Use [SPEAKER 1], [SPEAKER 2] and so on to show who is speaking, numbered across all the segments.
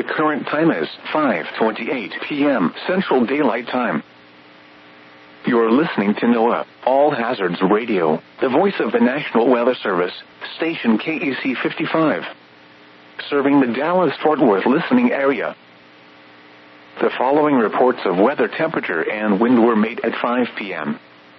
[SPEAKER 1] The current time is 5:28 p.m. Central Daylight Time. You're listening to NOAA, All Hazards Radio, the voice of the National Weather Service, station KEC 55. Serving the Dallas-Fort Worth listening area. The following reports of weather, temperature, and wind were made at 5 p.m.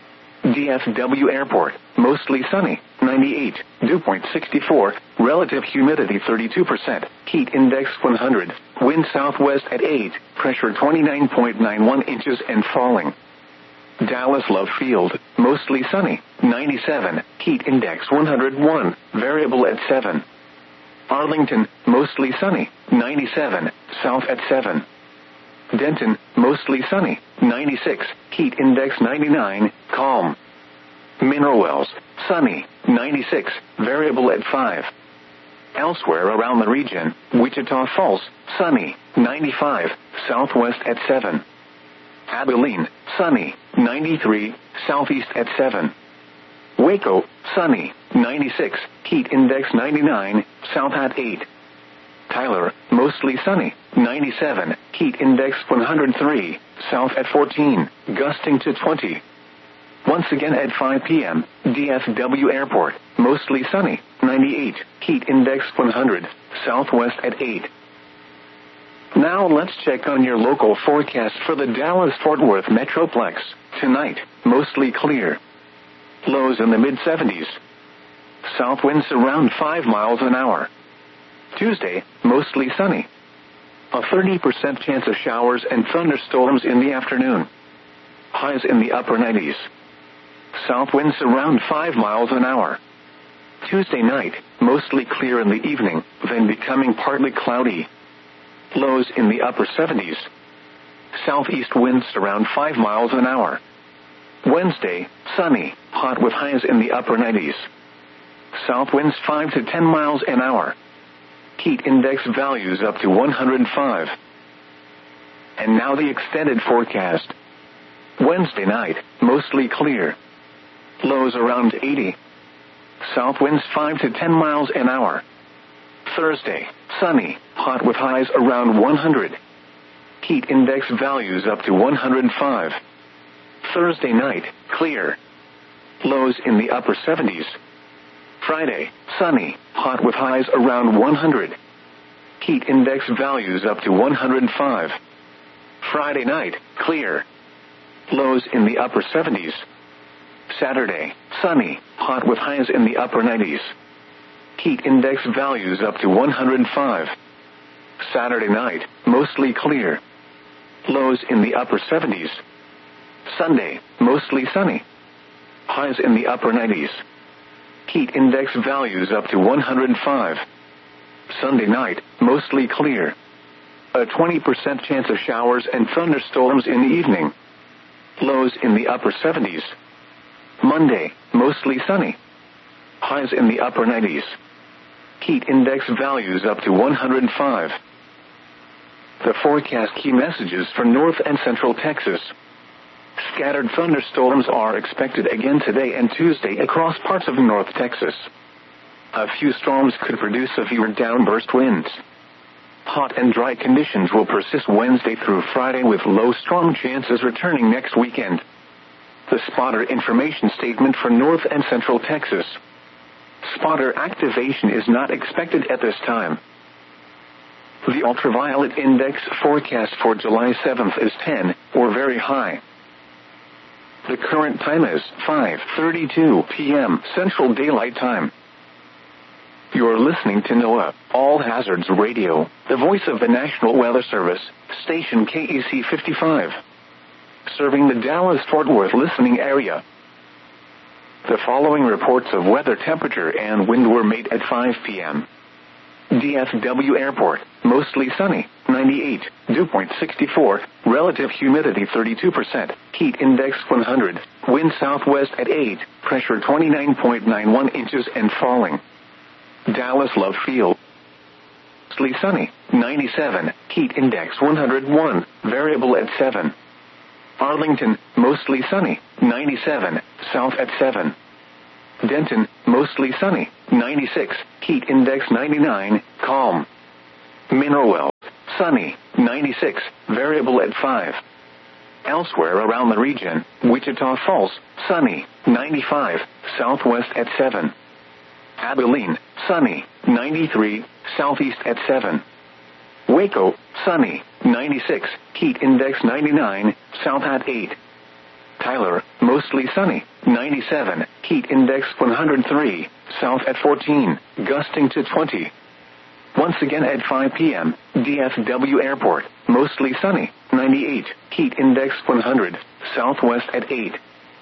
[SPEAKER 1] DFW Airport, mostly sunny, 98, dew point 64, relative humidity 32%, heat index 100, wind southwest at 8, pressure 29.91 inches and falling. Dallas Love Field, mostly sunny, 97, heat index 101, variable at 7. Arlington, mostly sunny, 97, south at 7. Denton, mostly sunny, 96, heat index 99, calm. Mineral Wells, sunny, 96, variable at 5. Elsewhere around the region, Wichita Falls, sunny, 95, southwest at 7. Abilene, sunny, 93, southeast at 7. Waco, sunny, 96, heat index 99, south at 8. Tyler, mostly sunny, 97, heat index 103, south at 14, gusting to 20. Once again at 5 p.m., DFW Airport, mostly sunny, 98, heat index 100, southwest at 8. Now let's check on your local forecast for the Dallas-Fort Worth Metroplex. Tonight, mostly clear. Lows in the mid-70s. South winds around 5 miles an hour. Tuesday, mostly sunny. A 30% chance of showers and thunderstorms in the afternoon. Highs in the upper 90s. South winds around 5 miles an hour. Tuesday night, mostly clear in the evening, then becoming partly cloudy. Lows in the upper 70s. Southeast winds around 5 miles an hour. Wednesday, sunny, hot with highs in the upper 90s. South winds 5 to 10 miles an hour. Heat index values up to 105. And now the extended forecast. Wednesday night, mostly clear. Lows around 80. South winds 5 to 10 miles an hour. Thursday, sunny, hot with highs around 100. Heat index values up to 105. Thursday night, clear. Lows in the upper 70s. Friday, sunny, hot with highs around 100. Heat index values up to 105. Friday night, clear. Lows in the upper 70s. Saturday, sunny, hot with highs in the upper 90s. Heat index values up to 105. Saturday night, mostly clear. Lows in the upper 70s. Sunday, mostly sunny. Highs in the upper 90s. Heat index values up to 105. Sunday night, mostly clear. A 20% chance of showers and thunderstorms in the evening. Lows in the upper 70s. Monday, mostly sunny. Highs in the upper 90s. Heat index values up to 105. The forecast key messages for North and Central Texas. Scattered thunderstorms are expected again today and Tuesday across parts of North Texas. A few storms could produce severe downburst winds. Hot and dry conditions will persist Wednesday through Friday with low storm chances returning next weekend. The spotter information statement for North and Central Texas. Spotter activation is not expected at this time. The ultraviolet index forecast for July 7th is 10, or very high. The current time is 5:32 p.m. Central Daylight Time. You're listening to NOAA, All Hazards Radio, the voice of the National Weather Service, station KEC 55. Serving the Dallas-Fort Worth listening area. The following reports of weather, temperature, and wind were made at 5 p.m. DFW Airport, mostly sunny, 98, dew point 64, relative humidity 32%, heat index 100, wind southwest at 8, pressure 29.91 inches and falling. Dallas Love Field, mostly sunny, 97, heat index 101, variable at 7. Arlington, mostly sunny, 97, south at 7. Denton, mostly sunny, 96, heat index 99, calm. Mineral Wells, sunny, 96, variable at 5. Elsewhere around the region, Wichita Falls, sunny, 95, southwest at 7. Abilene, sunny, 93, southeast at 7. Waco, sunny, 96, heat index 99, south at 8. Tyler, mostly sunny, 97, heat index 103, south at 14, gusting to 20. Once again at 5 p.m., DFW Airport, mostly sunny, 98, heat index 100, southwest at 8.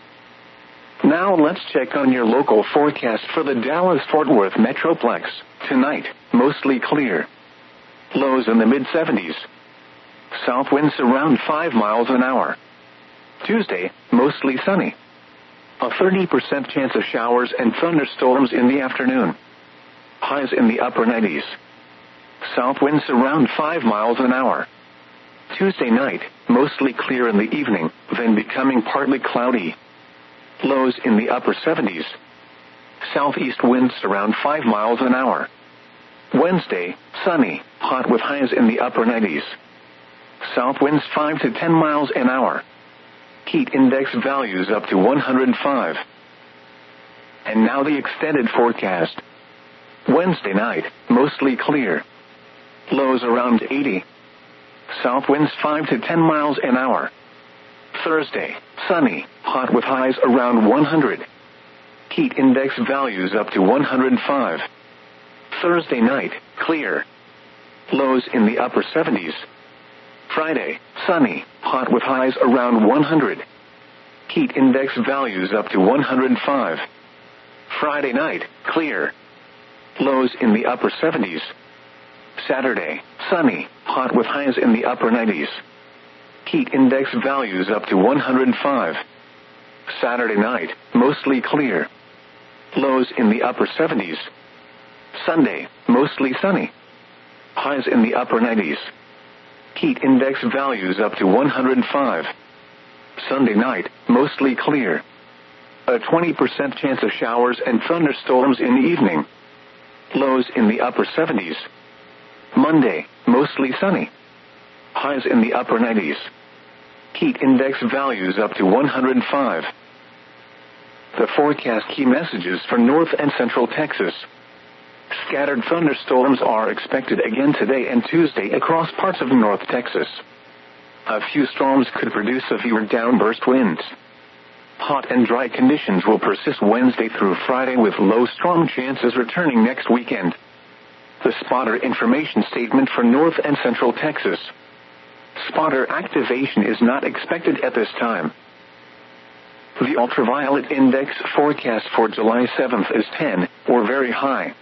[SPEAKER 1] Now let's check on your local forecast for the Dallas-Fort Worth Metroplex. Tonight, mostly clear. Lows in the mid-70s. South winds around 5 miles an hour. Tuesday, mostly sunny. A 30% chance of showers and thunderstorms in the afternoon. Highs in the upper 90s. South winds around 5 miles an hour. Tuesday night, mostly clear in the evening, then becoming partly cloudy. Lows in the upper 70s. Southeast winds around 5 miles an hour. Wednesday, sunny, hot with highs in the upper 90s. South winds 5 to 10 miles an hour. Heat index values up to 105. And now the extended forecast. Wednesday night, mostly clear. Lows around 80. South winds 5 to 10 miles an hour. Thursday, sunny, hot with highs around 100. Heat index values up to 105. Thursday night, clear. Lows in the upper 70s. Friday, sunny, hot with highs around 100. Heat index values up to 105. Friday night, clear. Lows in the upper 70s. Saturday, sunny, hot with highs in the upper 90s. Heat index values up to 105. Saturday night, mostly clear. Lows in the upper 70s. Sunday, mostly sunny. Highs in the upper 90s. Heat index values up to 105. Sunday night, mostly clear. A 20% chance of showers and thunderstorms in the evening. Lows in the upper 70s. Monday, mostly sunny. Highs in the upper 90s. Heat index values up to 105. The forecast key messages for North and Central Texas. Scattered thunderstorms are expected again today and Tuesday across parts of North Texas. A few storms could produce severe downburst winds. Hot and dry conditions will persist Wednesday through Friday with low storm chances returning next weekend. The spotter information statement for North and Central Texas. Spotter activation is not expected at this time. The ultraviolet index forecast for July 7th is 10, or very high.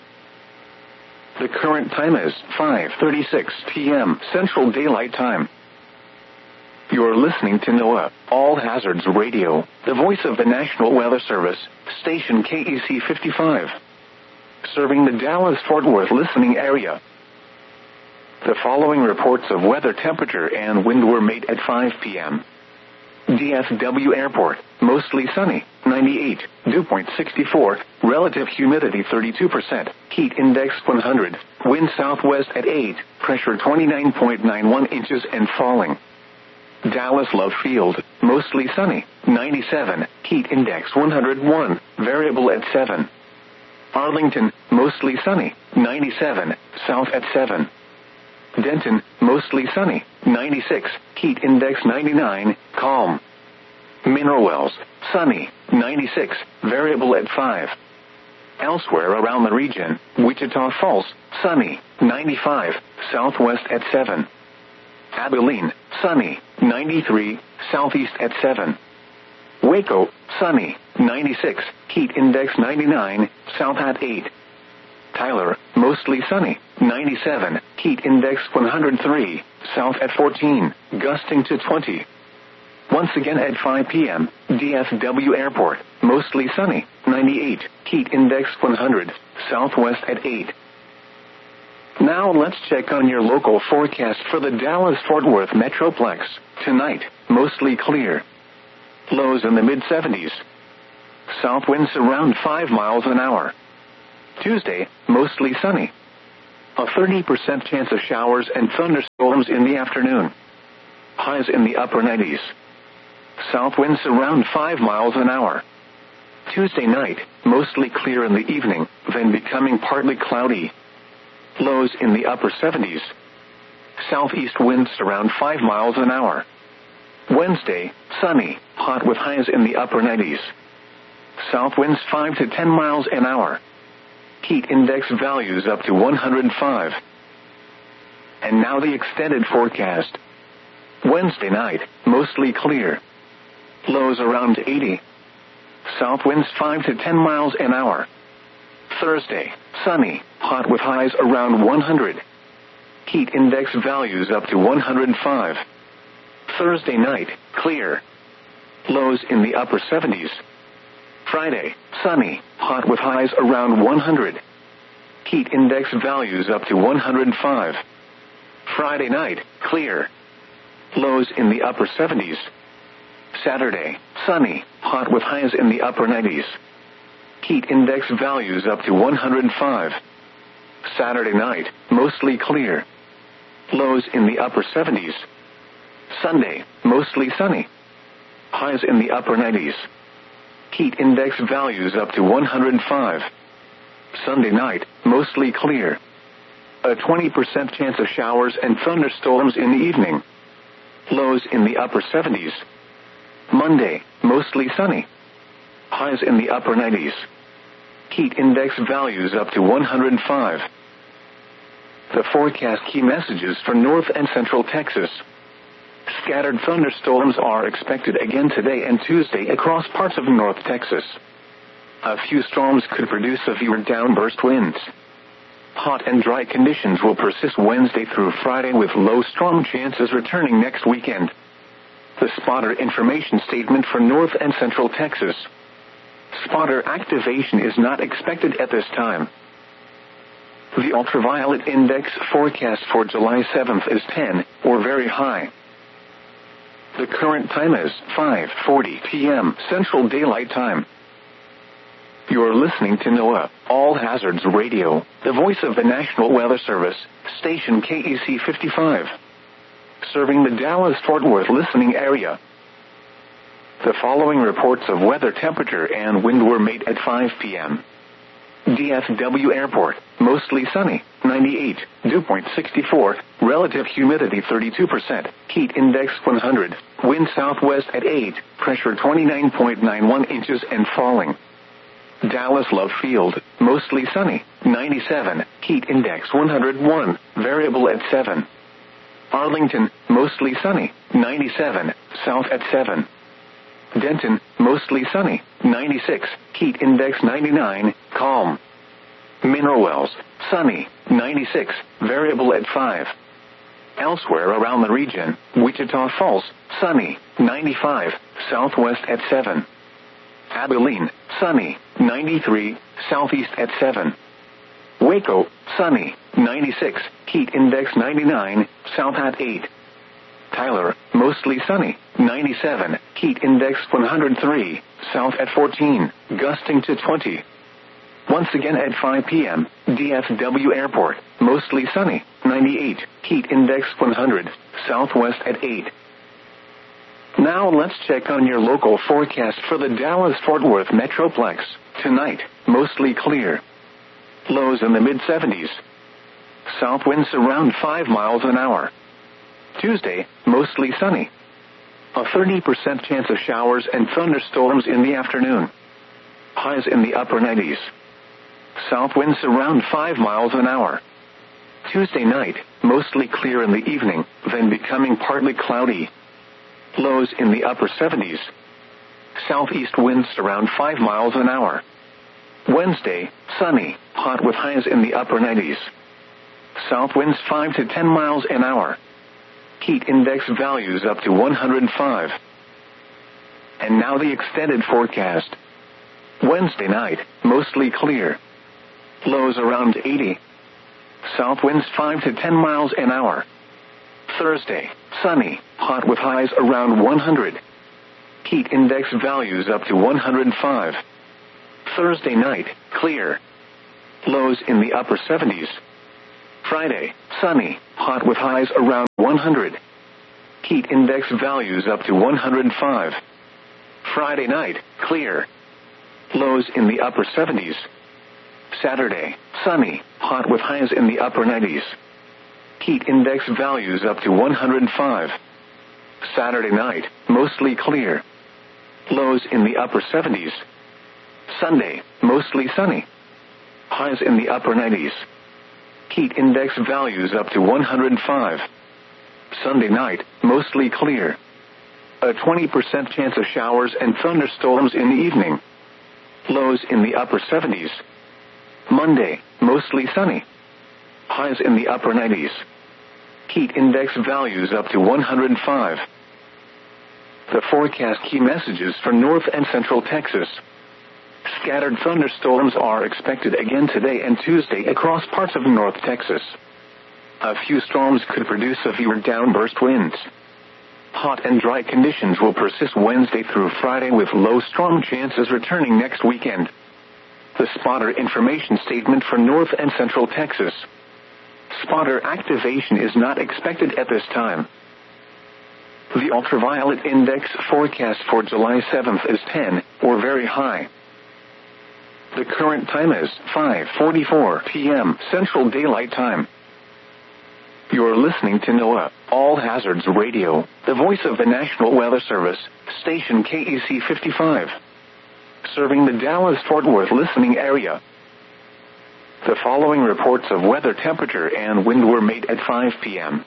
[SPEAKER 1] The current time is 5:36 p.m. Central Daylight Time. You're listening to NOAA, All Hazards Radio, the voice of the National Weather Service, station KEC 55. Serving the Dallas-Fort Worth listening area. The following reports of weather temperature and wind were made at 5 p.m. DFW Airport, mostly sunny, 98, dew point 64, relative humidity 32%, heat index 100, wind southwest at 8, pressure 29.91 inches and falling. Dallas Love Field, mostly sunny, 97, heat index 101, variable at 7. Arlington, mostly sunny, 97, south at 7. Denton, mostly sunny, 96, heat index 99, calm. Mineral Wells, sunny, 96, variable at 5. Elsewhere around the region, Wichita Falls, sunny, 95, southwest at 7. Abilene, sunny, 93, southeast at 7. Waco, sunny, 96, heat index 99, south at 8. Tyler, mostly sunny, 97, heat index 103, south at 14, gusting to 20. Once again at 5 p.m., DFW Airport, mostly sunny, 98, heat index 100, southwest at 8. Now let's check on your local forecast for the Dallas-Fort Worth Metroplex. Tonight, mostly clear. Lows in the mid-70s. South winds around 5 miles an hour. Tuesday, mostly sunny. A 30% chance of showers and thunderstorms in the afternoon. Highs in the upper 90s. South winds around 5 miles an hour. Tuesday night, mostly clear in the evening, then becoming partly cloudy. Lows in the upper 70s. Southeast winds around 5 miles an hour. Wednesday, sunny, hot with highs in the upper 90s. South winds 5 to 10 miles an hour. Heat index values up to 105. And now the extended forecast. Wednesday night, mostly clear. Lows around 80. South winds 5 to 10 miles an hour. Thursday, sunny, hot with highs around 100. Heat index values up to 105. Thursday night, clear. Lows in the upper 70s. Friday, sunny, hot with highs around 100. Heat index values up to 105. Friday night, clear. Lows in the upper 70s. Saturday, sunny, hot with highs in the upper 90s. Heat index values up to 105. Saturday night, mostly clear. Lows in the upper 70s. Sunday, mostly sunny. Highs in the upper 90s. Heat index values up to 105. Sunday night, mostly clear. A 20% chance of showers and thunderstorms in the evening. Lows in the upper 70s. Monday, mostly sunny. Highs in the upper 90s. Heat index values up to 105. The forecast key messages for North and Central Texas. Scattered thunderstorms are expected again today and Tuesday across parts of North Texas. A few storms could produce severe downburst winds. Hot and dry conditions will persist Wednesday through Friday with low storm chances returning next weekend. The spotter information statement for North and Central Texas. Spotter activation is not expected at this time. The ultraviolet index forecast for July 7th is 10, or very high. The current time is 5:40 p.m. Central Daylight Time. You're listening to NOAA, All Hazards Radio, the voice of the National Weather Service, station KEC 55. Serving the Dallas-Fort Worth listening area. The following reports of weather temperature and wind were made at 5 p.m. DFW Airport, mostly sunny, 98, dew point 64, relative humidity 32%, heat index 100, wind southwest at 8, pressure 29.91 inches and falling. Dallas Love Field, mostly sunny, 97, heat index 101, variable at 7. Arlington, mostly sunny, 97, south at 7. Denton, mostly sunny, 96, heat index 99, calm. Mineral Wells, sunny, 96, variable at 5. Elsewhere around the region, Wichita Falls, sunny, 95, southwest at 7. Abilene, sunny, 93, southeast at 7. Waco, sunny, 96, heat index 99, south at 8. Tyler, mostly sunny, 97, heat index 103, south at 14, gusting to 20. Once again at 5 p.m., DFW Airport, mostly sunny, 98, heat index 100, southwest at 8. Now let's check on your local forecast for the Dallas-Fort Worth Metroplex. Tonight, mostly clear. Lows in the mid-70s. South winds around 5 miles an hour. Tuesday, mostly sunny. A 30% chance of showers and thunderstorms in the afternoon. Highs in the upper 90s. South winds around 5 miles an hour. Tuesday night, mostly clear in the evening, then becoming partly cloudy. Lows in the upper 70s. Southeast winds around 5 miles an hour. Wednesday, sunny, hot with highs in the upper 90s. South winds 5 to 10 miles an hour. Heat index values up to 105. And now the extended forecast. Wednesday night, mostly clear. Lows around 80. South winds 5 to 10 miles an hour. Thursday, sunny, hot with highs around 100. Heat index values up to 105. Thursday night, clear. Lows in the upper 70s. Friday, sunny, hot with highs around 100. Heat index values up to 105. Friday night, clear. Lows in the upper 70s. Saturday, sunny, hot with highs in the upper 90s. Heat index values up to 105. Saturday night, mostly clear. Lows in the upper 70s. Sunday, mostly sunny. Highs in the upper 90s. Heat index values up to 105. Sunday night, mostly clear. A 20% chance of showers and thunderstorms in the evening. Lows in the upper 70s. Monday, mostly sunny. Highs in the upper 90s. Heat index values up to 105. The forecast key messages for North and Central Texas. Scattered thunderstorms are expected again today and Tuesday across parts of North Texas. A few storms could produce severe downburst winds. Hot and dry conditions will persist Wednesday through Friday with low storm chances returning next weekend. The spotter information statement for North and Central Texas. Spotter activation is not expected at this time. The ultraviolet index forecast for July 7th is 10, or very high. The current time is 5:44 p.m. Central Daylight Time. You're listening to NOAA, All Hazards Radio, the voice of the National Weather Service, station KEC 55. Serving the Dallas-Fort Worth listening area. The following reports of weather temperature and wind were made at 5 p.m.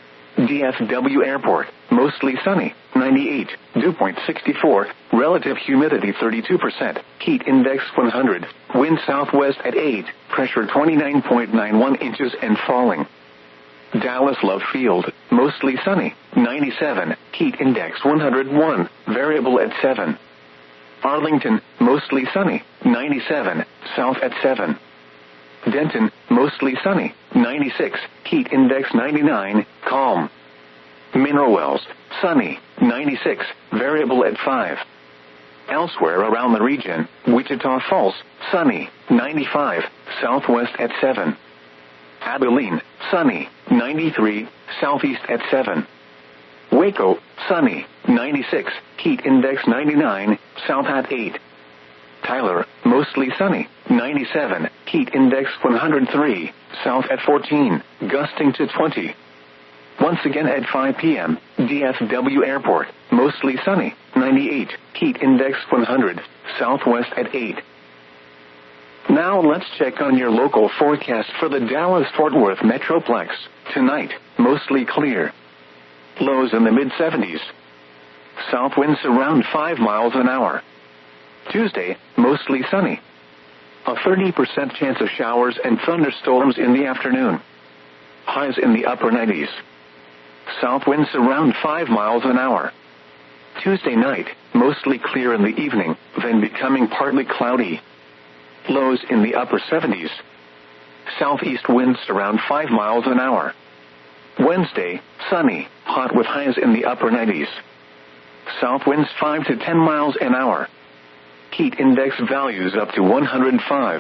[SPEAKER 1] DFW Airport, mostly sunny, 98, dew point 64, relative humidity 32%, heat index 100, wind southwest at 8, pressure 29.91 inches and falling. Dallas Love Field, mostly sunny, 97, heat index 101, variable at 7. Arlington, mostly sunny, 97, south at 7. Denton, mostly sunny, 96, heat index 99, calm. Mineral Wells, sunny, 96, variable at 5. Elsewhere around the region, Wichita Falls, sunny, 95, southwest at 7. Abilene, sunny, 93, southeast at 7. Waco, sunny, 96, heat index 99, south at 8. Tyler, mostly sunny, 97, heat index 103, south at 14, gusting to 20. Once again at 5 p.m., DFW Airport, mostly sunny, 98, heat index 100, southwest at 8. Now let's check on your local forecast for the Dallas-Fort Worth Metroplex. Tonight, mostly clear. Lows in the mid-70s. South winds around 5 miles an hour. Tuesday, mostly sunny. A 30% chance of showers and thunderstorms in the afternoon. Highs in the upper 90s. South winds around 5 miles an hour. Tuesday night, mostly clear in the evening, then becoming partly cloudy. Lows in the upper 70s. Southeast winds around 5 miles an hour. Wednesday, sunny, hot with highs in the upper 90s. South winds 5 to 10 miles an hour. Heat index values up to 105.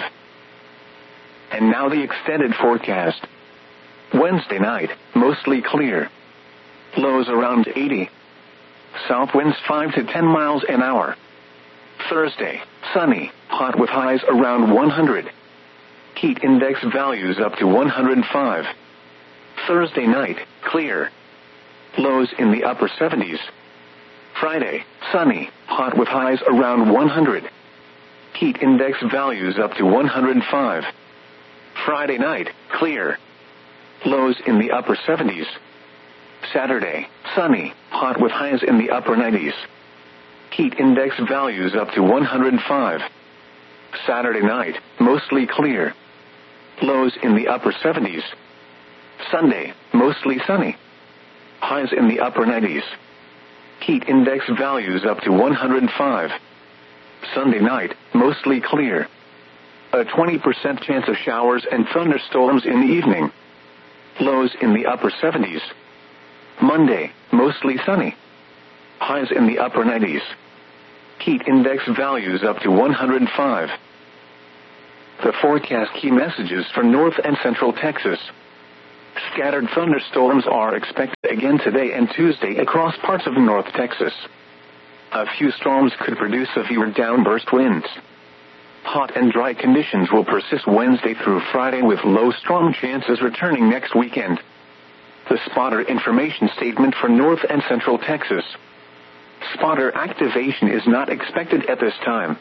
[SPEAKER 1] And now the extended forecast. Wednesday night, mostly clear. Lows around 80. South winds 5 to 10 miles an hour. Thursday, sunny, hot with highs around 100. Heat index values up to 105. Thursday night, clear. Lows in the upper 70s. Friday, sunny, hot with highs around 100. Heat index values up to 105. Friday night, clear. Lows in the upper 70s. Saturday, sunny, hot with highs in the upper 90s. Heat index values up to 105. Saturday night, mostly clear. Lows in the upper 70s. Sunday, mostly sunny. Highs in the upper 90s. Heat index values up to 105. Sunday night, mostly clear. A 20% chance of showers and thunderstorms in the evening. Lows in the upper 70s. Monday, mostly sunny. Highs in the upper 90s. Heat index values up to 105. The forecast key messages for North and Central Texas. Scattered thunderstorms are expected again today and Tuesday across parts of North Texas. A few storms could produce severe downburst winds. Hot and dry conditions will persist Wednesday through Friday with low storm chances returning next weekend. The spotter information statement for North and Central Texas. Spotter activation is not expected at this time.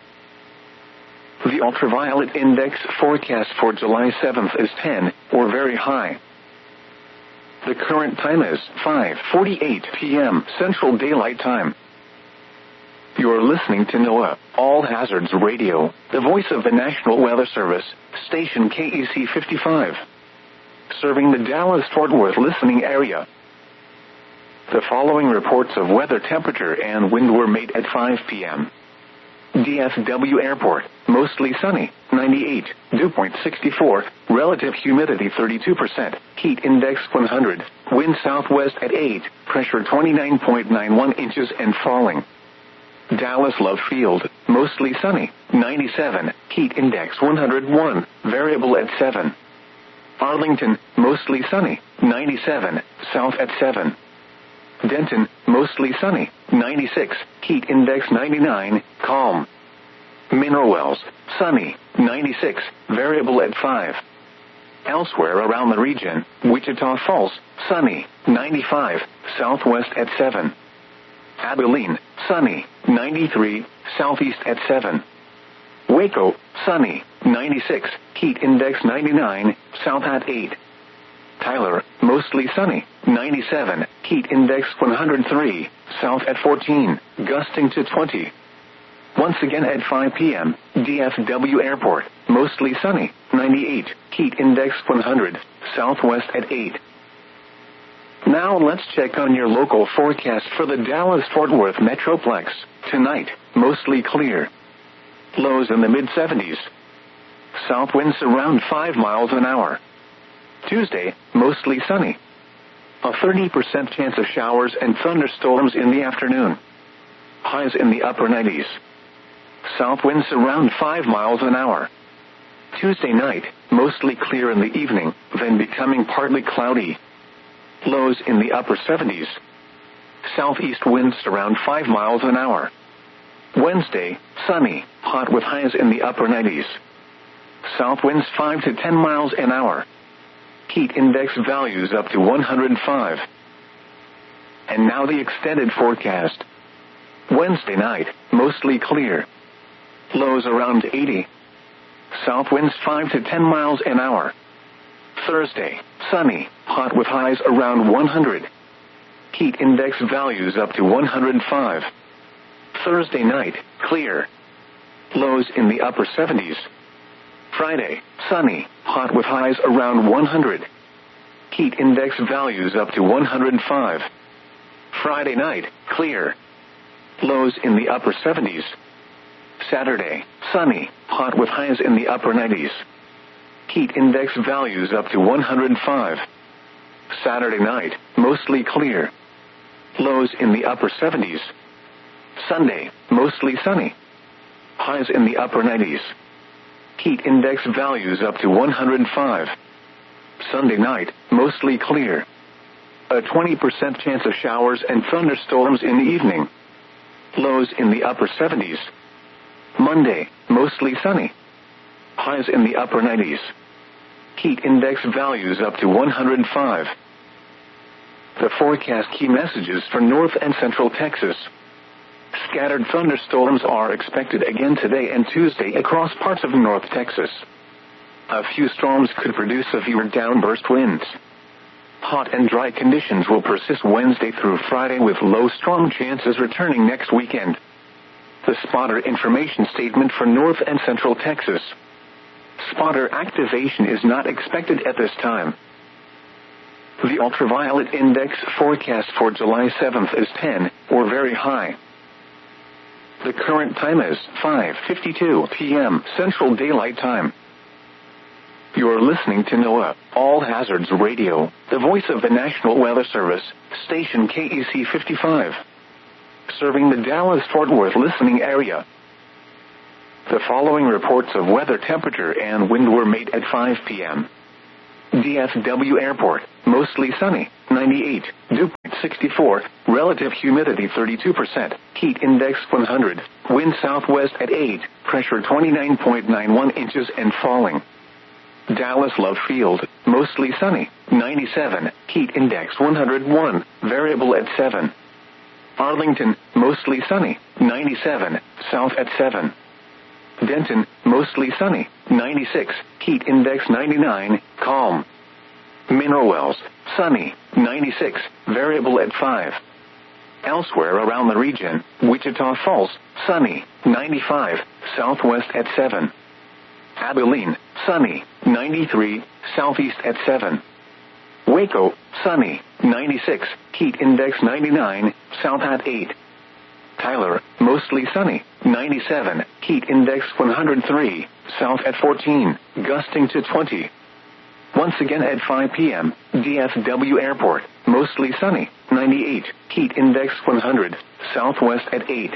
[SPEAKER 1] The ultraviolet index forecast for July 7th is 10, or very high. The current time is 5:48 p.m. Central Daylight Time. You're listening to NOAA, All Hazards Radio, the voice of the National Weather Service, station KEC 55. Serving the Dallas-Fort Worth listening area. The following reports of weather temperature and wind were made at 5 p.m. DFW Airport, mostly sunny, 98, dew point 64, relative humidity 32%, heat index 100, wind southwest at 8, pressure 29.91 inches and falling. Dallas Love Field, mostly sunny, 97, heat index 101, variable at 7. Arlington, mostly sunny, 97, south at 7. Denton, mostly sunny, 96, heat index 99, calm. Mineral Wells, sunny, 96, variable at 5. Elsewhere around the region, Wichita Falls, sunny, 95, southwest at 7. Abilene, sunny, 93, southeast at 7. Waco, sunny, 96, heat index 99, south at 8. Tyler, mostly sunny, 97, heat index 103, south at 14, gusting to 20. Once again at 5 p.m., DFW Airport, mostly sunny, 98, heat index 100, southwest at 8. Now let's check on your local forecast for the Dallas-Fort Worth Metroplex. Tonight, mostly clear. Lows in the mid-70s. South winds around 5 miles an hour. Tuesday, mostly sunny. A 30% chance of showers and thunderstorms in the afternoon. Highs in the upper 90s. South winds around 5 miles an hour. Tuesday night, mostly clear in the evening, then becoming partly cloudy. Lows in the upper 70s. Southeast winds around 5 miles an hour. Wednesday, sunny, hot with highs in the upper 90s. South winds 5 to 10 miles an hour. Heat index values up to 105. And now the extended forecast. Wednesday night, mostly clear. Lows around 80. South winds 5 to 10 miles an hour. Thursday, sunny, hot with highs around 100. Heat index values up to 105. Thursday night, clear. Lows in the upper 70s. Friday, sunny, hot with highs around 100. Heat index values up to 105. Friday night, clear. Lows in the upper 70s. Saturday, sunny, hot with highs in the upper 90s. Heat index values up to 105. Saturday night, mostly clear. Lows in the upper 70s. Sunday, mostly sunny. Highs in the upper 90s. Heat index values up to 105. Sunday night, mostly clear. A 20% chance of showers and thunderstorms in the evening. Lows in the upper 70s. Monday, mostly sunny. Highs in the upper 90s. Heat index values up to 105. The forecast key messages for North and Central Texas. Scattered thunderstorms are expected again today and Tuesday across parts of North Texas. A few storms could produce severe downburst winds. Hot and dry conditions will persist Wednesday through Friday with low storm chances returning next weekend. The spotter information statement for North and Central Texas. Spotter activation is not expected at this time. The ultraviolet index forecast for July 7th is 10, or very high. The current time is 5:52 p.m. Central Daylight Time. You're listening to NOAA, All Hazards Radio, the voice of the National Weather Service, station KEC 55. Serving the Dallas-Fort Worth listening area. The following reports of weather temperature and wind were made at 5 p.m. DFW Airport, mostly sunny, 98. Dew point 64. Relative humidity 32%. Heat index 100. Wind southwest at 8. Pressure 29.91 inches and falling. Dallas Love Field, mostly sunny, 97. Heat index 101. Variable at 7. Arlington, mostly sunny, 97. South at 7. Denton, mostly sunny, 96. Heat index 99. Calm. Mineral Wells, sunny, 96. Variable at 5. Elsewhere around the region, Wichita Falls, sunny, 95. Southwest at 7. Abilene, sunny, 93. Southeast at 7. Waco, sunny, 96. Heat index 99. South at 8. Tyler, mostly sunny, 97. Heat index 103. South at 14. Gusting to 20. Once again at 5 p.m., DFW Airport, mostly sunny, 98. Heat index 100. Southwest at 8.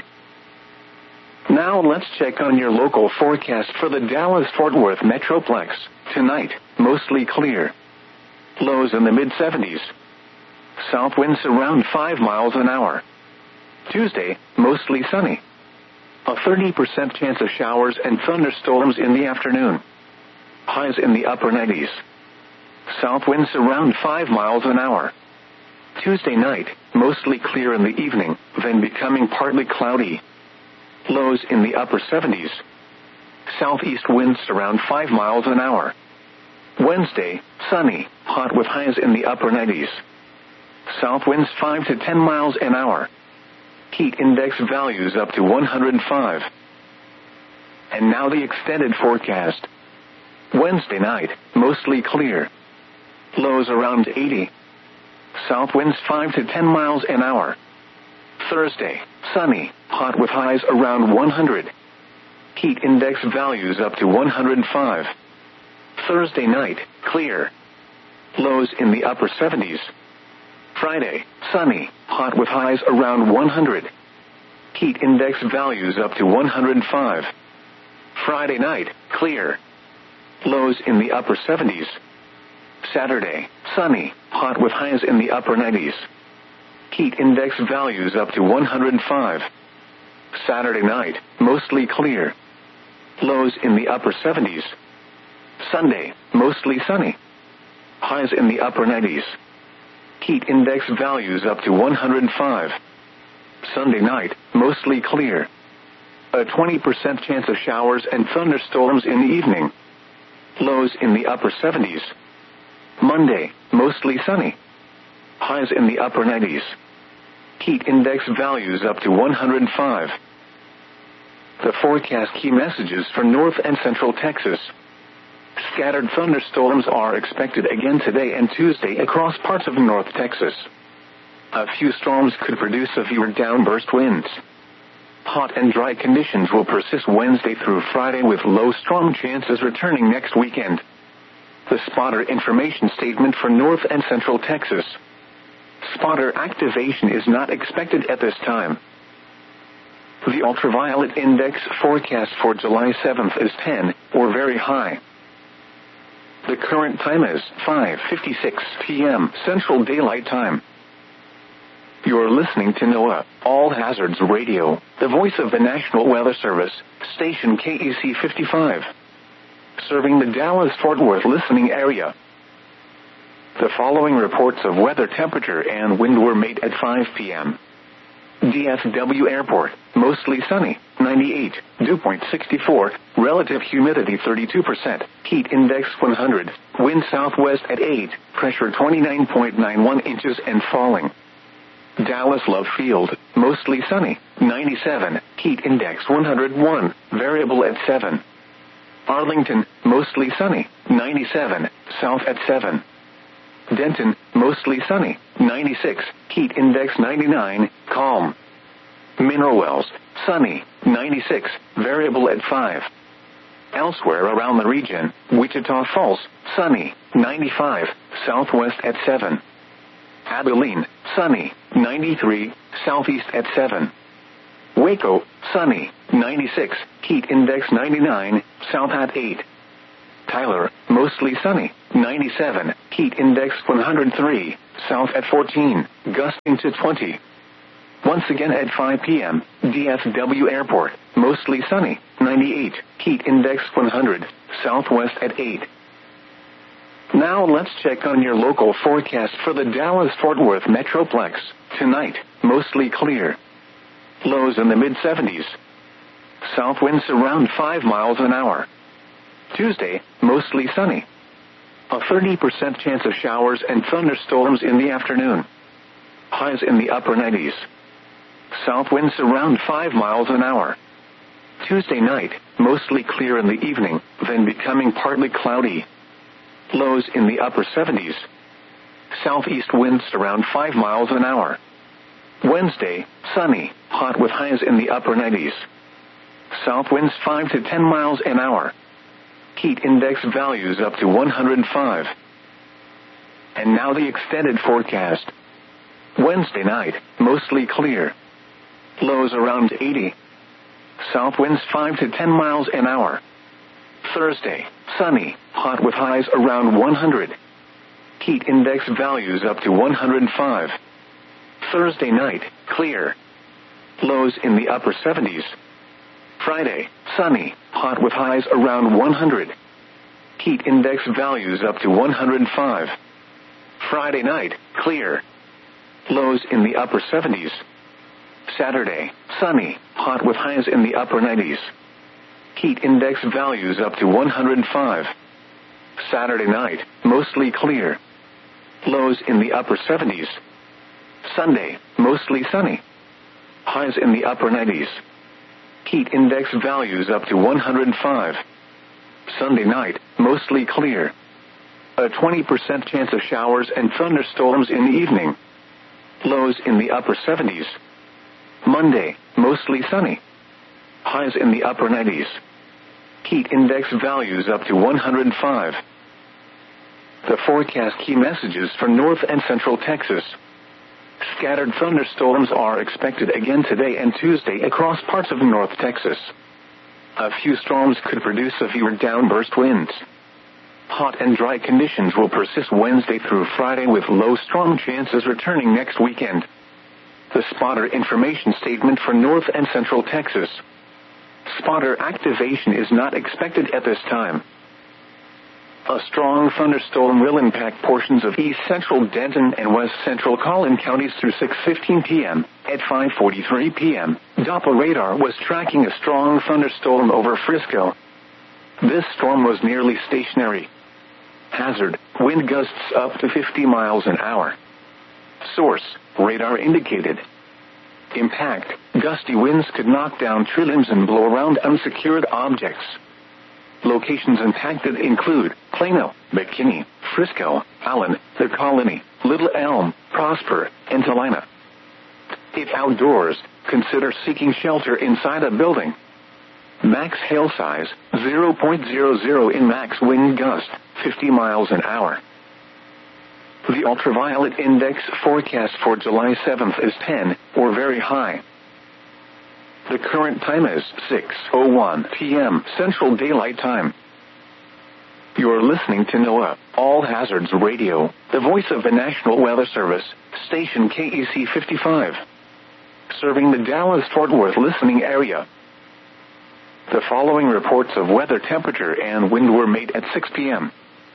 [SPEAKER 1] Now let's check on your local forecast for the Dallas-Fort Worth Metroplex. Tonight, mostly clear. Lows in the mid-70s. South winds around 5 miles an hour. Tuesday, mostly sunny. A 30% chance of showers and thunderstorms in the afternoon. Highs in the upper 90s. South winds around 5 miles an hour. Tuesday night, mostly clear in the evening, then becoming partly cloudy. Lows in the upper 70s. Southeast winds around 5 miles an hour. Wednesday, sunny, hot with highs in the upper 90s. South winds 5 to 10 miles an hour. Heat index values up to 105. And now the extended forecast. Wednesday night, mostly clear. Lows around 80. South winds 5 to 10 miles an hour. Thursday, sunny, hot with highs around 100. Heat index values up to 105. Thursday night, clear. Lows in the upper 70s. Friday, sunny, hot with highs around 100. Heat index values up to 105. Friday night, clear. Lows in the upper 70s. Saturday, sunny, hot with highs in the upper 90s. Heat index values up to 105. Saturday night, mostly clear. Lows in the upper 70s. Sunday, mostly sunny. Highs in the upper 90s. Heat index values up to 105. Sunday night, mostly clear. A 20% chance of showers and thunderstorms in the evening. Lows in the upper 70s. Monday, mostly sunny. Highs in the upper 90s. Heat index values up to 105. The forecast key messages for North and Central Texas. Scattered thunderstorms are expected again today and Tuesday across parts of North Texas. A few storms could produce severe downburst winds. Hot and dry conditions will persist Wednesday through Friday with low storm chances returning next weekend. The spotter information statement for North and Central Texas. Spotter activation is not expected at this time. The ultraviolet index forecast for July 7th is 10, or very high. The current time is 5:56 p.m. Central Daylight Time. You're listening to NOAA, All Hazards Radio, the voice of the National Weather Service, station KEC 55. Serving the Dallas-Fort Worth listening area. The following reports of weather temperature and wind were made at 5 p.m. DFW Airport, mostly sunny, 98, dew point 64, relative humidity 32%, heat index 100, wind southwest at 8, pressure 29.91 inches and falling. Dallas Love Field, mostly sunny, 97, heat index 101, variable at 7. Arlington, mostly sunny, 97, south at 7. Denton, mostly sunny, 96, heat index 99, calm. Mineral Wells, sunny, 96, variable at 5. Elsewhere around the region, Wichita Falls, sunny, 95, southwest at 7. Abilene, sunny, 93, southeast at 7. Waco, sunny, 96, heat index 99, south at 8. Tyler, mostly sunny, 97, heat index 103, south at 14, gusting to 20. Once again at 5 p.m., DFW Airport, mostly sunny, 98, heat index 100, southwest at 8. Now let's check on your local forecast for the Dallas-Fort Worth Metroplex. Tonight, mostly clear. Lows in the mid-70s. South winds around 5 miles an hour. Tuesday, mostly sunny. A 30% chance of showers and thunderstorms in the afternoon. Highs in the upper 90s. South winds around 5 miles an hour. Tuesday night, mostly clear in the evening, then becoming partly cloudy. Lows in the upper 70s. Southeast winds around 5 miles an hour. Wednesday, sunny, hot with highs in the upper 90s. South winds 5 to 10 miles an hour. Heat index values up to 105. And now the extended forecast. Wednesday night, mostly clear. Lows around 80. South winds 5 to 10 miles an hour. Thursday, sunny, hot with highs around 100. Heat index values up to 105. Thursday night, clear. Lows in the upper 70s. Friday, sunny, hot with highs around 100. Heat index values up to 105. Friday night, clear. Lows in the upper 70s. Saturday, sunny, hot with highs in the upper 90s. Heat index values up to 105. Saturday night, mostly clear. Lows in the upper 70s. Sunday, mostly sunny. Highs in the upper 90s. Heat index values up to 105. Sunday night, mostly clear. A 20% chance of showers and thunderstorms in the evening. Lows in the upper 70s. Monday, mostly sunny. Highs in the upper 90s. Heat index values up to 105. The forecast key messages for North and Central Texas. Scattered thunderstorms are expected again today and Tuesday across parts of North Texas. A few storms could produce severe downburst winds. Hot and dry conditions will persist Wednesday through Friday with low storm chances returning next weekend. The spotter information statement for North and Central Texas. Spotter activation is not expected at this time. A strong thunderstorm will impact portions of east central Denton and west central Collin counties through 6:15 p.m. At 5:43 p.m., Doppler radar was tracking a strong thunderstorm over Frisco. This storm was nearly stationary. Hazard, wind gusts up to 50 miles an hour. Source, radar indicated. Impact, gusty winds could knock down tree limbs and blow around unsecured objects. Locations impacted include Plano, McKinney, Frisco, Allen, The Colony, Little Elm, Prosper, and Talina. If outdoors, consider seeking shelter inside a building. Max hail size, 0.00 in max wind gust, 50 miles an hour. The ultraviolet index forecast for July 7th is 10, or very high. The current time is 6:01 p.m. Central Daylight Time. You're listening to NOAA, All Hazards Radio, the voice of the National Weather Service, station KEC 55. Serving the Dallas-Fort Worth listening area. The following reports of weather temperature and wind were made at 6 p.m.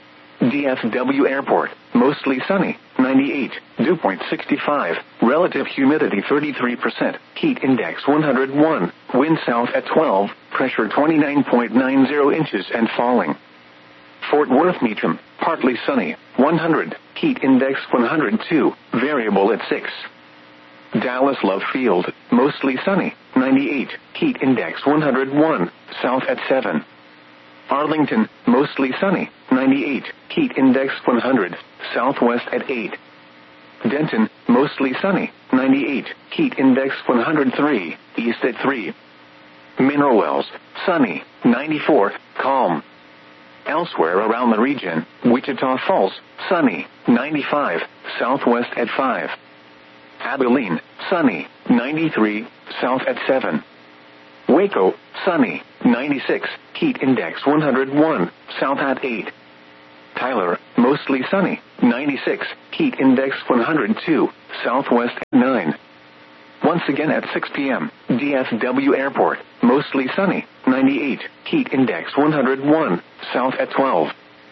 [SPEAKER 1] DFW Airport, mostly sunny, 98, dew point 65, relative humidity 33%, heat index 101, wind south at 12, pressure 29.90 inches and falling. Fort Worth Meacham, partly sunny, 100, heat index 102, variable at 6. Dallas Love Field, mostly sunny, 98, heat index 101, south at 7. Arlington, mostly sunny, 98, heat index 100, southwest at 8. Denton, mostly sunny, 98, heat index 103, east at 3. Mineral Wells, sunny, 94, calm. Elsewhere around the region, Wichita Falls, sunny, 95, southwest at 5. Abilene, sunny, 93, south at 7. Waco, sunny, 96, heat index 101, south at 8. Tyler, mostly sunny, 96, heat index 102, southwest at 9. Once again at 6 p.m., DFW Airport, mostly sunny, 98, heat index 101, south at 12.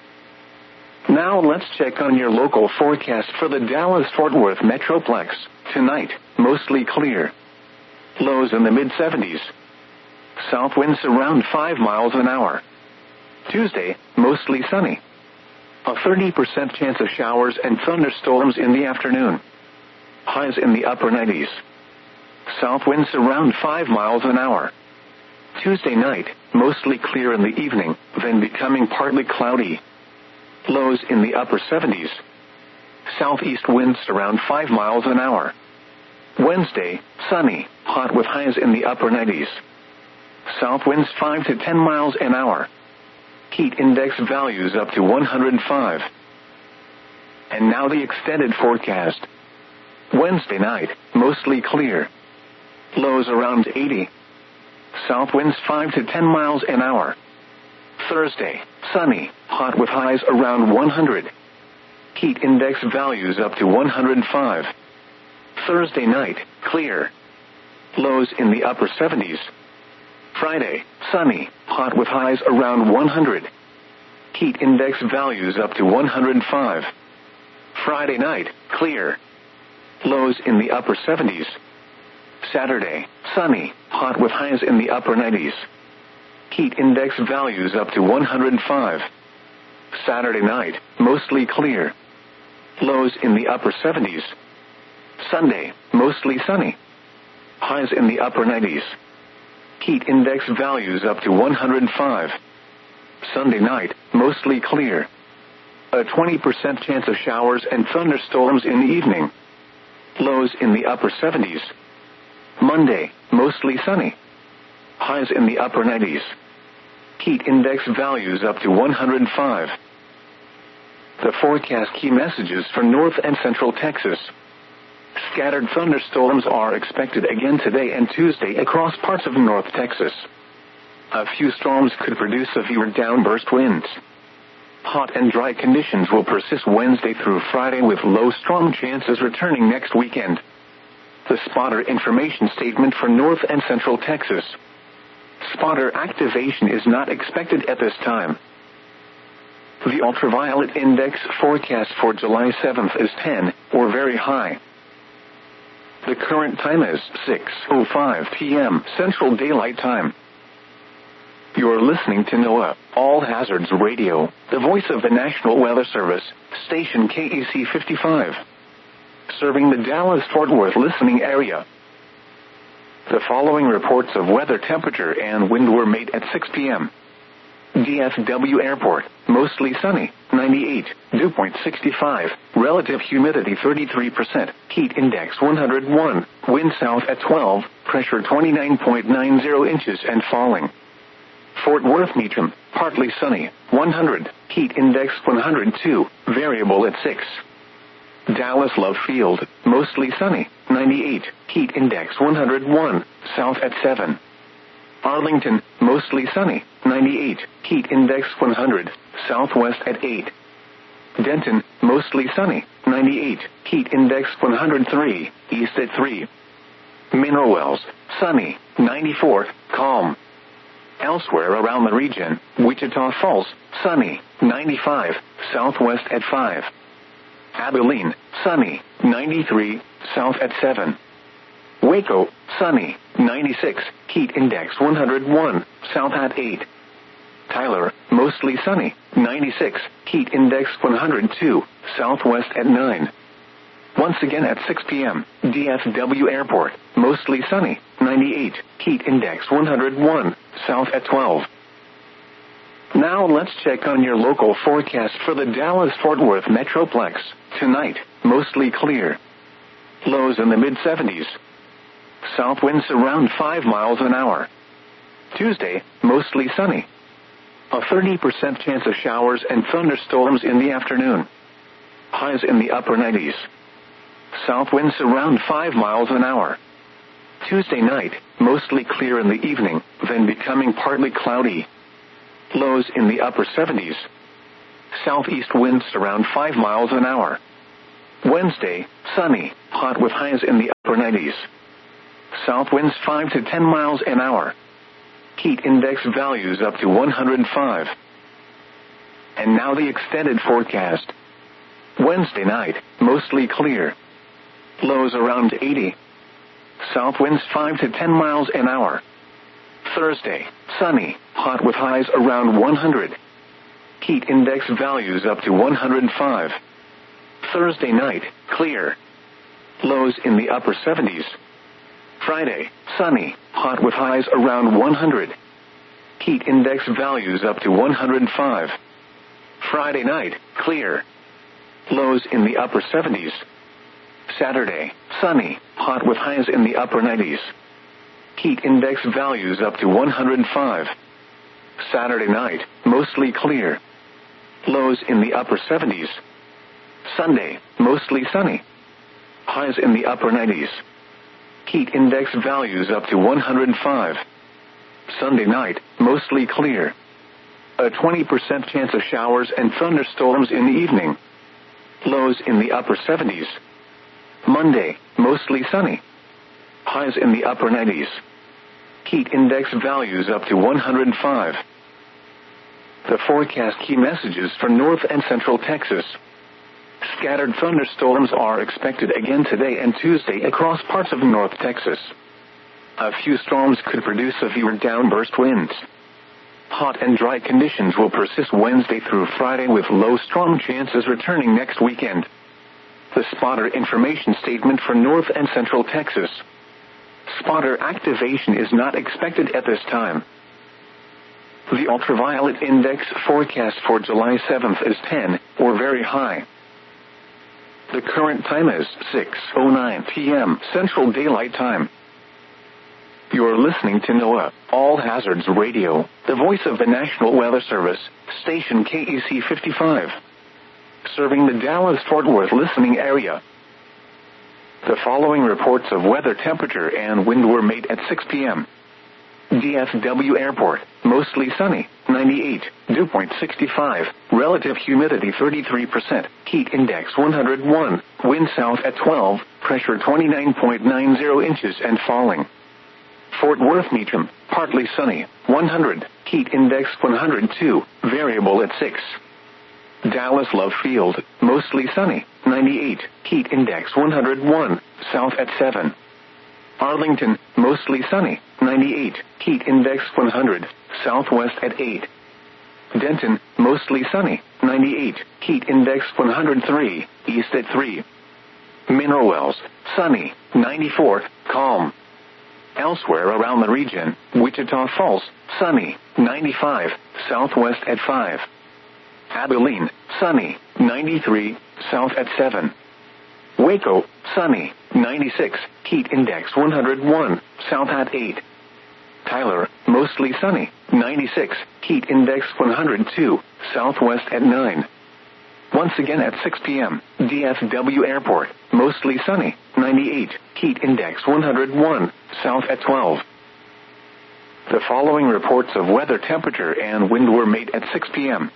[SPEAKER 1] Now let's check on your local forecast for the Dallas-Fort Worth Metroplex. Tonight, mostly clear. Lows in the mid-70s. South winds around 5 miles an hour. Tuesday, mostly sunny. A 30% chance of showers and thunderstorms in the afternoon. Highs in the upper 90s. South winds around 5 miles an hour. Tuesday night, mostly clear in the evening, then becoming partly cloudy. Lows in the upper 70s. Southeast winds around 5 miles an hour. Wednesday, sunny, hot with highs in the upper 90s. South winds 5 to 10 miles an hour. Heat index values up to 105. And now the extended forecast. Wednesday night, mostly clear. Lows around 80. South winds 5 to 10 miles an hour. Thursday, sunny, hot with highs around 100. Heat index values up to 105. Thursday night, clear. Lows in the upper 70s. Friday, sunny, hot with highs around 100. Heat index values up to 105. Friday night, clear. Lows in the upper 70s. Saturday, sunny, hot with highs in the upper 90s. Heat index values up to 105. Saturday night, mostly clear. Lows in the upper 70s. Sunday, mostly sunny. Highs in the upper 90s. Heat index values up to 105. Sunday night, mostly clear. A 20% chance of showers and thunderstorms in the evening. Lows in the upper 70s. Monday, mostly sunny. Highs in the upper 90s. Heat index values up to 105. The forecast key messages for North and Central Texas. Scattered thunderstorms are expected again today and Tuesday across parts of North Texas. A few storms could produce severe downburst winds. Hot and dry conditions will persist Wednesday through Friday with low storm chances returning next weekend. The spotter information statement for North and Central Texas. Spotter activation is not expected at this time. The ultraviolet index forecast for July 7th is 10, or very high. The current time is 6:05 p.m. Central Daylight Time. You're listening to NOAA, All Hazards Radio, the voice of the National Weather Service, station KEC 55. Serving the Dallas-Fort Worth listening area. The following reports of weather temperature and wind were made at 6 p.m. DFW Airport, mostly sunny, 98, dew point 65, relative humidity 33%, heat index 101, wind south at 12, pressure 29.90 inches and falling. Fort Worth Meacham, partly sunny, 100, heat index 102, variable at 6. Dallas Love Field, mostly sunny, 98, heat index 101, south at 7. Arlington, mostly sunny, 98, heat index 100, southwest at 8. Denton, mostly sunny, 98, heat index 103, east at 3. Mineral Wells, sunny, 94, calm. Elsewhere around the region, Wichita Falls, sunny, 95, southwest at 5. Abilene, sunny, 93, south at 7. Waco, sunny, 96, heat index 101, south at 8. Tyler, mostly sunny, 96, heat index 102, southwest at 9. Once again at 6 p.m., DFW Airport, mostly sunny, 98, heat index 101, south at 12. Now let's check on your local forecast for the Dallas-Fort Worth Metroplex. Tonight, mostly clear. Lows in the mid-70s. South winds around 5 miles an hour. Tuesday, mostly sunny. A 30% chance of showers and thunderstorms in the afternoon. Highs in the upper 90s. South winds around 5 miles an hour. Tuesday night, mostly clear in the evening, then becoming partly cloudy. Lows in the upper 70s. Southeast winds around 5 miles an hour. Wednesday, sunny, hot with highs in the upper 90s. South winds 5 to 10 miles an hour. Heat index values up to 105. And now the extended forecast. Wednesday night, mostly clear. Lows around 80. South winds 5 to 10 miles an hour. Thursday, sunny, hot with highs around 100. Heat index values up to 105. Thursday night, clear. Lows in the upper 70s. Friday, sunny, hot with highs around 100. Heat index values up to 105. Friday night, clear. Lows in the upper 70s. Saturday, sunny, hot with highs in the upper 90s. Heat index values up to 105. Saturday night, mostly clear. Lows in the upper 70s. Sunday, mostly sunny. Highs in the upper 90s. Heat index values up to 105. Sunday night, mostly clear. A 20% chance of showers and thunderstorms in the evening. Lows in the upper 70s. Monday, mostly sunny. Highs in the upper 90s. Heat index values up to 105. The forecast key messages for North and Central Texas. Scattered thunderstorms are expected again today and Tuesday across parts of North Texas. A few storms could produce severe downburst winds. Hot and dry conditions will persist Wednesday through Friday with low storm chances returning next weekend. The spotter information statement for North and Central Texas. Spotter activation is not expected at this time. The ultraviolet index forecast for July 7th is 10, or very high. The current time is 6:09 p.m. Central Daylight Time. You're listening to NOAA, All Hazards Radio, the voice of the National Weather Service, station KEC 55. Serving the Dallas-Fort Worth listening area. The following reports of weather temperature and wind were made at 6 p.m. DFW Airport, mostly sunny, 98, dew point 65, relative humidity 33%, heat index 101, wind south at 12, pressure 29.90 inches and falling. Fort Worth Meacham, partly sunny, 100, heat index 102, variable at 6. Dallas Love Field, mostly sunny, 98, heat index 101, south at 7. Arlington, mostly sunny, 98, heat index 100, southwest at 8. Denton, mostly sunny, 98, heat index 103, east at 3. Mineral Wells, sunny, 94, calm. Elsewhere around the region, Wichita Falls, sunny, 95, southwest at 5. Abilene, sunny, 93, south at 7. Waco, sunny, 96, heat index 101, south at 8. Tyler, mostly sunny, 96, heat index 102, southwest at 9. Once again at 6 p.m., DFW Airport, mostly sunny, 98, heat index 101, south at 12. The following reports of weather temperature and wind were made at 6 p.m.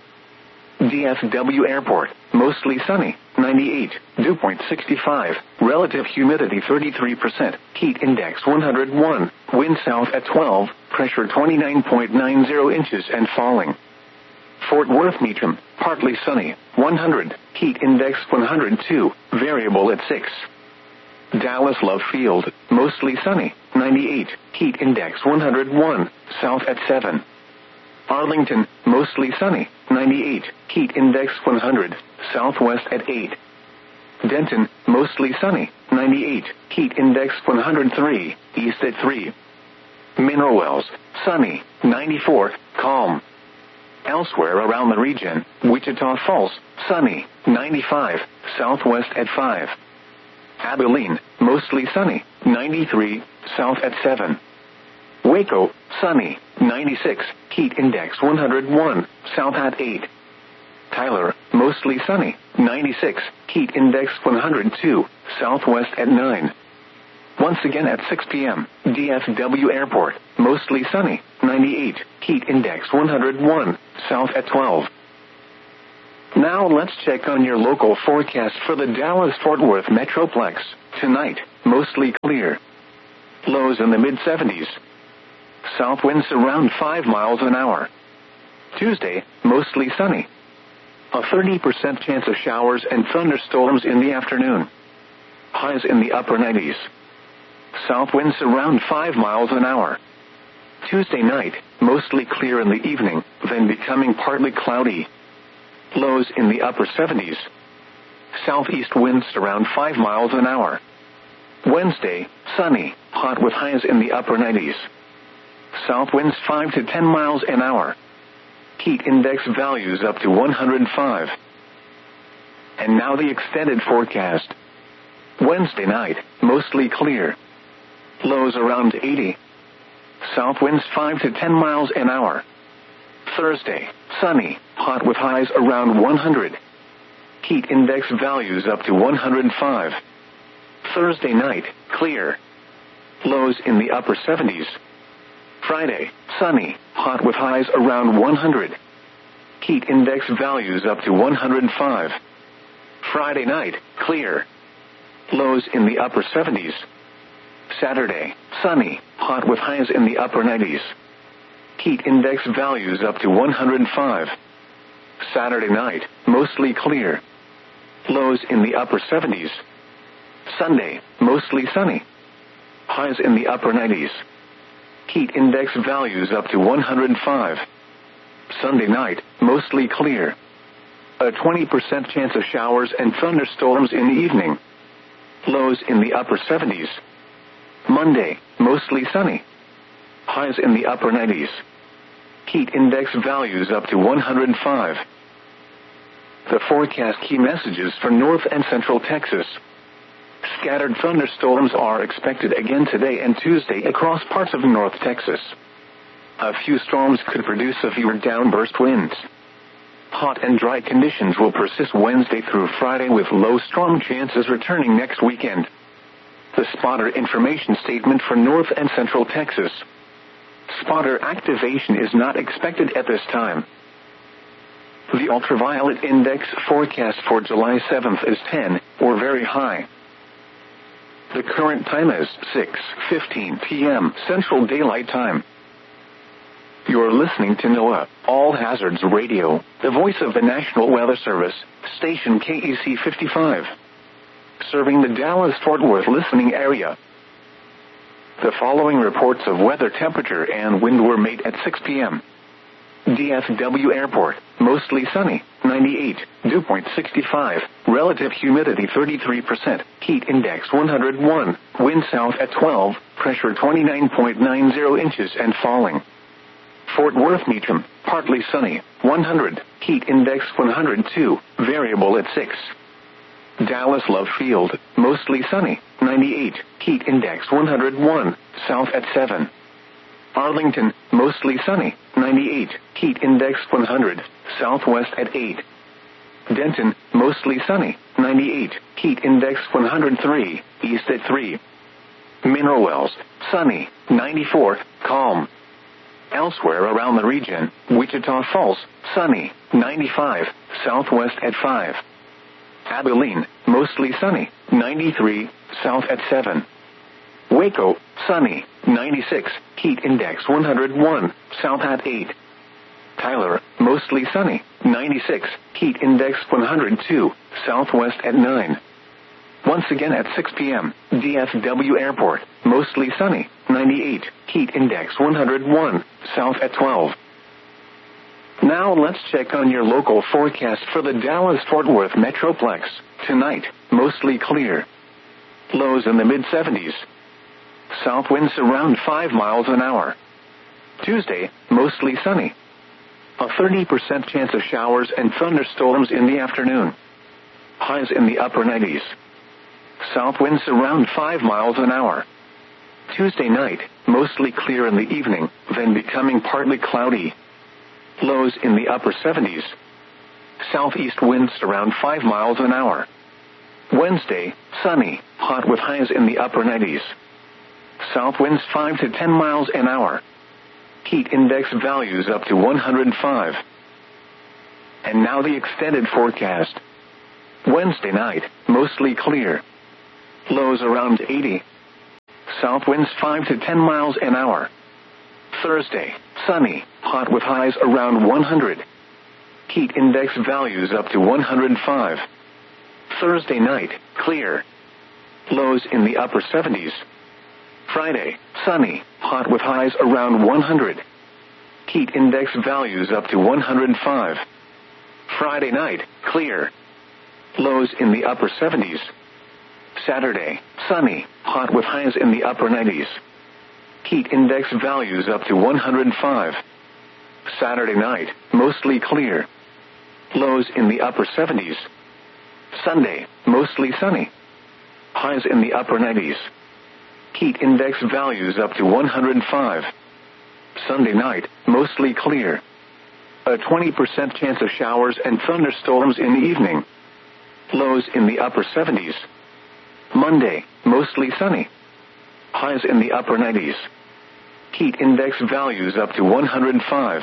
[SPEAKER 1] DFW Airport, mostly sunny, 98, dew point 65, relative humidity 33%, heat index 101, wind south at 12, pressure 29.90 inches and falling. Fort Worth Meacham, partly sunny, 100, heat index 102, variable at 6. Dallas Love Field, mostly sunny, 98, heat index 101, south at 7. Arlington, mostly sunny, 98, heat index 100, southwest at 8. Denton, mostly sunny, 98, heat index 103, east at 3. Mineral Wells, sunny, 94, calm. Elsewhere around the region, Wichita Falls, sunny, 95, southwest at 5. Abilene, mostly sunny, 93, south at 7. Waco, sunny, 96, heat index 101, south at 8. Tyler, mostly sunny, 96, heat index 102, southwest at 9. Once again at 6 p.m., DFW Airport, mostly sunny, 98, heat index 101, south at 12. Now let's check on your local forecast for the Dallas-Fort Worth Metroplex. Tonight, mostly clear. Lows in the mid-70s. South winds around 5 miles an hour. Tuesday, mostly sunny. A 30% chance of showers and thunderstorms in the afternoon. Highs in the upper 90s. South winds around 5 miles an hour. Tuesday night, mostly clear in the evening, then becoming partly cloudy. Lows in the upper 70s. Southeast winds around 5 miles an hour. Wednesday, sunny, hot with highs in the upper 90s. South winds 5 to 10 miles an hour. Heat index values up to 105. And now the extended forecast. Wednesday night, mostly clear. Lows around 80. South winds 5 to 10 miles an hour. Thursday, sunny, hot with highs around 100. Heat index values up to 105. Thursday night, clear. Lows in the upper 70s. Friday, sunny, hot with highs around 100. Heat index values up to 105. Friday night, clear. Lows in the upper 70s. Saturday, sunny, hot with highs in the upper 90s. Heat index values up to 105. Saturday night, mostly clear. Lows in the upper 70s. Sunday, mostly sunny. Highs in the upper 90s. Heat index values up to 105. Sunday night, mostly clear. A 20% chance of showers and thunderstorms in the evening. Lows in the upper 70s. Monday, mostly sunny. Highs in the upper 90s. Heat index values up to 105. The forecast key messages for North and Central Texas. Scattered thunderstorms are expected again today and Tuesday across parts of North Texas. A few storms could produce severe downburst winds. Hot and dry conditions will persist Wednesday through Friday with low storm chances returning next weekend. The spotter information statement for North and Central Texas. Spotter activation is not expected at this time. The ultraviolet index forecast for July 7th is 10, or very high. The current time is 6:15 p.m. Central Daylight Time. You're listening to NOAA, All Hazards Radio, the voice of the National Weather Service, station KEC 55. Serving the Dallas-Fort Worth listening area. The following reports of weather temperature and wind were made at 6 p.m. DFW Airport, mostly sunny, 98, dew point 65, relative humidity 33%, heat index 101, wind south at 12, pressure 29.90 inches and falling. Fort Worth Meacham, partly sunny, 100, heat index 102, variable at 6. Dallas Love Field, mostly sunny, 98, heat index 101, south at 7. Arlington, mostly sunny, 98, heat index 100, southwest at 8. Denton, mostly sunny, 98, heat index 103, east at 3. Mineral Wells, sunny, 94, calm. Elsewhere around the region, Wichita Falls, sunny, 95, southwest at 5. Abilene, mostly sunny, 93, south at 7. Waco, sunny, 96, heat index 101, south at 8. Tyler, mostly sunny, 96, heat index 102, southwest at 9. Once again at 6 p.m., DFW Airport, mostly sunny, 98, heat index 101, south at 12. Now let's check on your local forecast for the Dallas-Fort Worth Metroplex. Tonight, mostly clear. Lows in the mid-70s. South winds around 5 miles an hour. Tuesday, mostly sunny. A 30% chance of showers and thunderstorms in the afternoon. Highs in the upper 90s. South winds around 5 miles an hour. Tuesday night, mostly clear in the evening, then becoming partly cloudy. Lows in the upper 70s. Southeast winds around 5 miles an hour. Wednesday, sunny, hot with highs in the upper 90s. South winds 5 to 10 miles an hour. Heat index values up to 105. And now the extended forecast. Wednesday night, mostly clear. Lows around 80. South winds 5 to 10 miles an hour. Thursday, sunny, hot with highs around 100. Heat index values up to 105. Thursday night, clear. Lows in the upper 70s. Friday, sunny, hot with highs around 100. Heat index values up to 105. Friday night, clear. Lows in the upper 70s. Saturday, sunny, hot with highs in the upper 90s. Heat index values up to 105. Saturday night, mostly clear. Lows in the upper 70s. Sunday, mostly sunny. Highs in the upper 90s. Heat index values up to 105. Sunday night, mostly clear. A 20% chance of showers and thunderstorms in the evening. Lows in the upper 70s. Monday, mostly sunny. Highs in the upper 90s. Heat index values up to 105.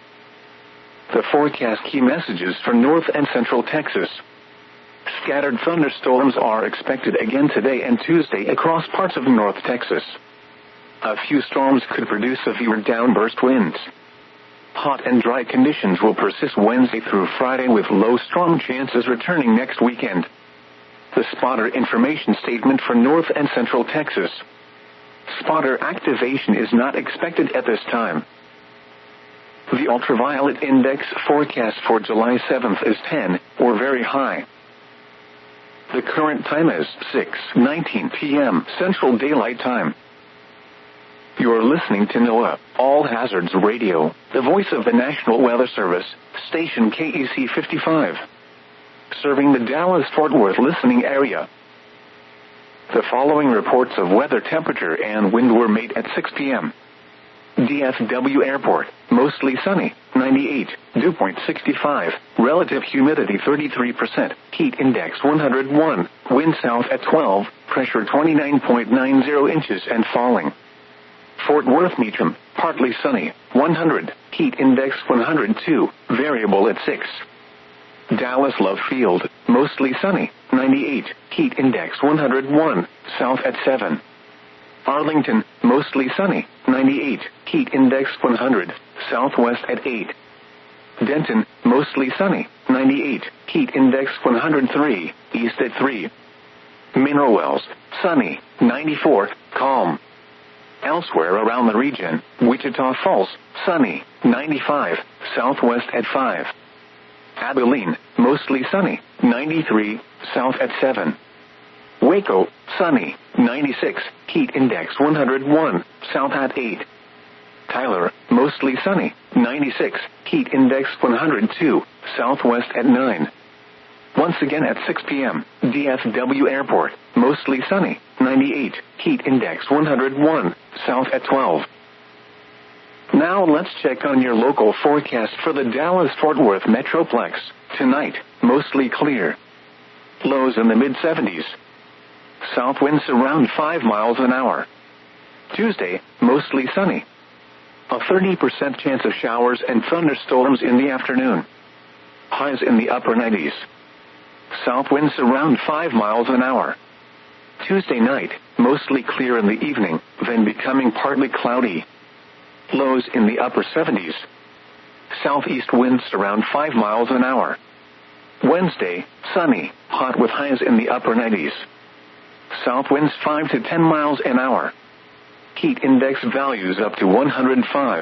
[SPEAKER 1] The forecast key messages for North and Central Texas. Scattered thunderstorms are expected again today and Tuesday across parts of North Texas. A few storms could produce severe downburst winds. Hot and dry conditions will persist Wednesday through Friday with low storm chances returning next weekend. The spotter information statement for North and Central Texas. Spotter activation is not expected at this time. The ultraviolet index forecast for July 7th is 10, or very high. The current time is 6:19 p.m. Central Daylight Time. You're listening to NOAA, All Hazards Radio, the voice of the National Weather Service, station KEC 55. Serving the Dallas-Fort Worth listening area. The following reports of weather temperature and wind were made at 6 p.m. DFW Airport, mostly sunny, 98, dew point 65, relative humidity 33%, heat index 101, wind south at 12, pressure 29.90 inches and falling. Fort Worth Meacham, partly sunny, 100, heat index 102, variable at 6. Dallas Love Field, mostly sunny, 98, heat index 101, south at 7. Arlington, mostly sunny, 98, heat index 100, southwest at 8. Denton, mostly sunny, 98, heat index 103, east at 3. Mineral Wells, sunny, 94, calm. Elsewhere around the region, Wichita Falls, sunny, 95, southwest at 5. Abilene, mostly sunny, 93, south at 7. Waco, sunny, 96, heat index 101, south at 8. Tyler, mostly sunny, 96, heat index 102, southwest at 9. Once again at 6 p.m., DFW Airport, mostly sunny, 98, heat index 101, south at 12. Now let's check on your local forecast for the Dallas-Fort Worth Metroplex. Tonight, mostly clear. Lows in the mid-70s. South winds around 5 miles an hour. Tuesday, mostly sunny. A 30% chance of showers and thunderstorms in the afternoon. Highs in the upper 90s. South winds around 5 miles an hour. Tuesday night, mostly clear in the evening, then becoming partly cloudy. Lows in the upper 70s. Southeast winds around 5 miles an hour. Wednesday, sunny, hot with highs in the upper 90s. South winds 5 to 10 miles an hour. Heat index values up to 105.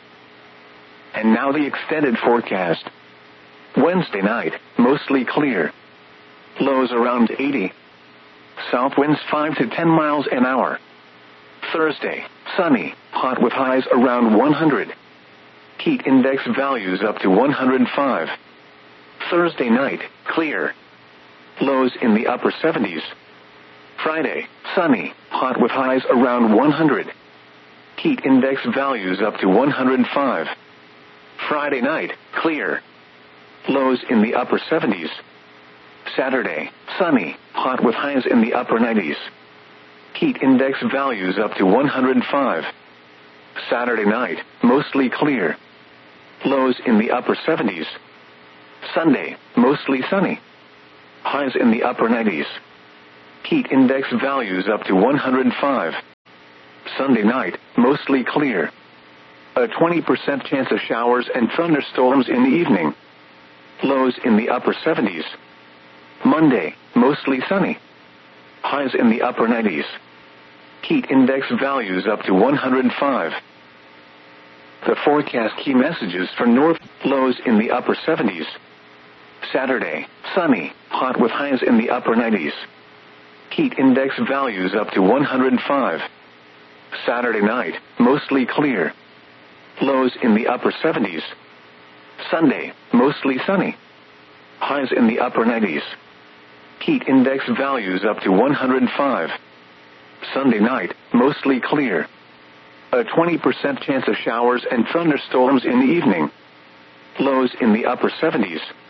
[SPEAKER 1] And now the extended forecast. Wednesday night, mostly clear. Lows around 80. South winds 5 to 10 miles an hour. Thursday, sunny, hot with highs around 100. Heat index values up to 105. Thursday night, clear. Lows in the upper 70s. Friday, sunny, hot with highs around 100. Heat index values up to 105. Friday night, clear. Lows in the upper 70s. Saturday, sunny, hot with highs in the upper 90s. Heat index values up to 105. Saturday night, mostly clear. Lows in the upper 70s. Sunday, mostly sunny. Highs in the upper 90s. Heat index values up to 105. Sunday night, mostly clear. A 20% chance of showers and thunderstorms in the evening. Lows in the upper 70s. Monday, mostly sunny. Highs in the upper 90s. Heat index values up to 105. The forecast key messages for north: lows in the upper 70s. Saturday, sunny, hot with highs in the upper 90s. Heat index values up to 105. Saturday night, mostly clear. Lows in the upper 70s. Sunday, mostly sunny. Highs in the upper 90s. Heat index values up to 105. Sunday night, mostly clear. A 20% chance of showers and thunderstorms in the evening. Lows in the upper 70s.